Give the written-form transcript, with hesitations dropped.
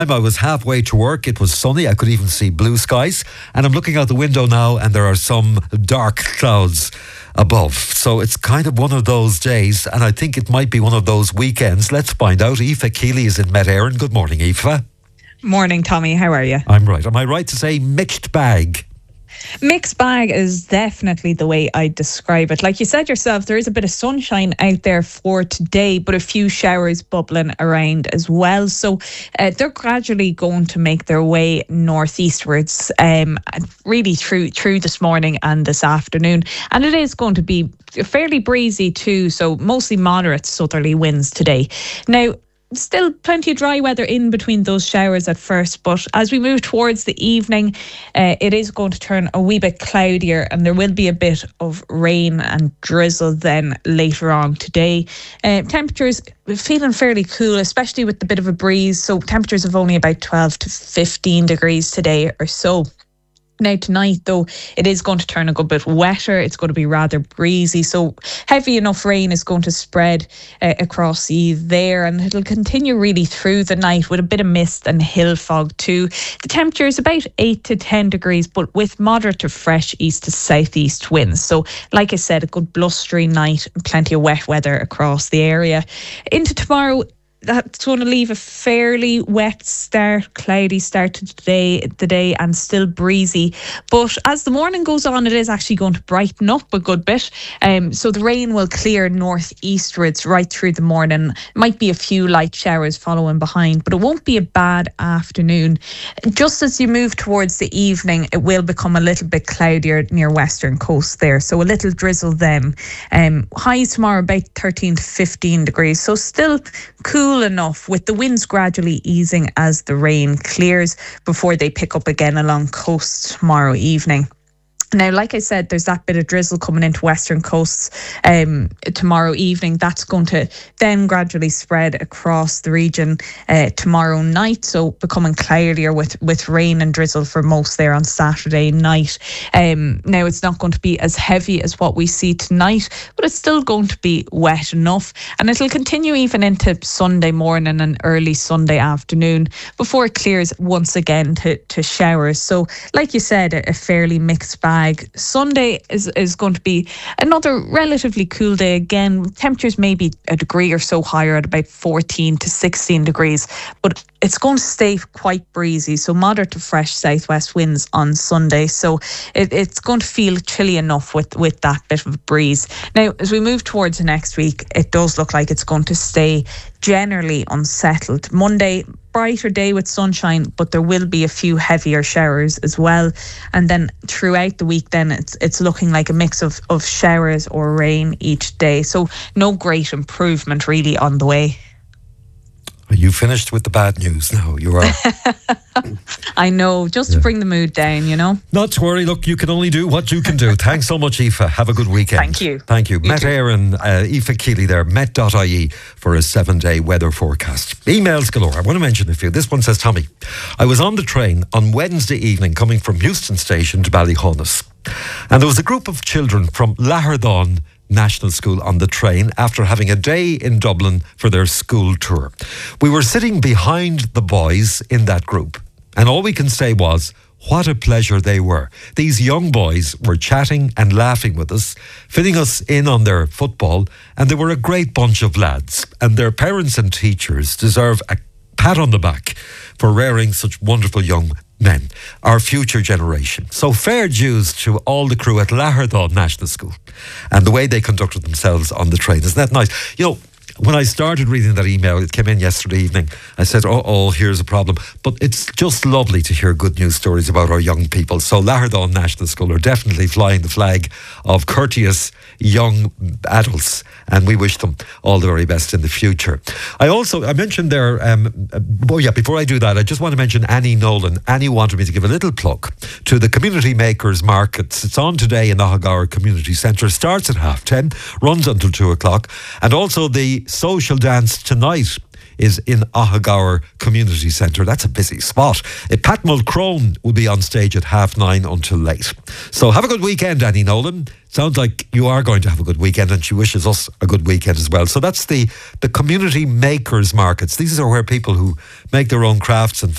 I was halfway to work. It was sunny. I could even see blue skies. And I'm looking out the window now and there are some dark clouds above. So it's kind of one of those days, and I think it might be one of those weekends. Let's find out. Aoife Keeley is in Met Éireann. Good morning, Aoife. Morning, Tommy. How are you? I'm right. Am I right to say mixed bag? Mixed bag is definitely the way I describe it. Like you said yourself, there is a bit of sunshine out there for today, but a few showers bubbling around as well. So they're gradually going to make their way northeastwards, really through this morning and this afternoon. And it is going to be fairly breezy too, so mostly moderate southerly winds today. Now, still plenty of dry weather in between those showers at first, but as we move towards the evening, it is going to turn a wee bit cloudier and there will be a bit of rain and drizzle then later on today. Temperatures feeling fairly cool, especially with the bit of a breeze, so temperatures of only about 12 to 15 degrees today or so. Now tonight, though, it is going to turn a good bit wetter. It's going to be rather breezy. So heavy enough rain is going to spread across there, and it'll continue really through the night with a bit of mist and hill fog too. The temperature is about 8 to 10 degrees, but with moderate to fresh east to southeast winds. So like I said, a good blustery night and plenty of wet weather across the area. Into tomorrow, that's going to leave a fairly wet start, cloudy start to the day and still breezy. But as the morning goes on, it is actually going to brighten up a good bit. So the rain will clear northeastwards right through the morning. Might be a few light showers following behind, but it won't be a bad afternoon. Just as you move towards the evening, it will become a little bit cloudier near western coast there. So a little drizzle then. Highs tomorrow about 13 to 15 degrees. So still cool enough, with the winds gradually easing as the rain clears before they pick up again along coast tomorrow evening. Now, like I said, there's that bit of drizzle coming into western coasts tomorrow evening. That's going to then gradually spread across the region tomorrow night, so becoming cloudier with rain and drizzle for most there on Saturday night. Now, it's not going to be as heavy as what we see tonight, but it's still going to be wet enough, and it'll continue even into Sunday morning and early Sunday afternoon before it clears once again to showers. So, like you said, a fairly mixed bag. Sunday is going to be another relatively cool day again. Temperatures may be a degree or so higher at about 14 to 16 degrees, but it's going to stay quite breezy, so moderate to fresh southwest winds on Sunday. So it's going to feel chilly enough with that bit of a breeze. Now, as we move towards next week, it does look like it's going to stay generally unsettled. Monday, brighter day with sunshine, but there will be a few heavier showers as well. And then throughout the week, then it's looking like a mix of showers or rain each day. So no great improvement really on the way. Are you finished with the bad news now? You are. I know, just to bring the mood down, you know. Not to worry. Look, you can only do what you can do. Thanks so much, Aoife. Have a good weekend. Thank you. Thank you. Met Éireann, Aoife Keeley there, met.ie for a 7-day weather forecast. Emails galore. I want to mention a few. This one says, Tommy, I was on the train on Wednesday evening coming from Euston Station to Ballyhonus, and there was a group of children from Lahardon National School on the train after having a day in Dublin for their school tour. We were sitting behind the boys in that group, and all we can say was, what a pleasure they were. These young boys were chatting and laughing with us, filling us in on their football, and they were a great bunch of lads, and their parents and teachers deserve a pat on the back for rearing such wonderful young men, our future generation. So fair dues to all the crew at Lahardon National School and the way they conducted themselves on the train. Isn't that nice? You know, when I started reading that email, it came in yesterday evening, I said, here's a problem. But it's just lovely to hear good news stories about our young people. So Lahardon National School are definitely flying the flag of courteous young adults, and we wish them all the very best in the future. I mentioned there, before I do that, I just want to mention Annie Nolan. Annie wanted me to give a little plug to the Community Makers Markets. It's on today in the Hoggar Community Centre. Starts at 10:30, runs until 2 o'clock. And also the social dance tonight is in Ahagaur Community Centre. That's a busy spot. Pat Mulcrone will be on stage at 9:30 until late. So have a good weekend, Annie Nolan. Sounds like you are going to have a good weekend, and she wishes us a good weekend as well. So that's the community makers markets. These are where people who make their own crafts and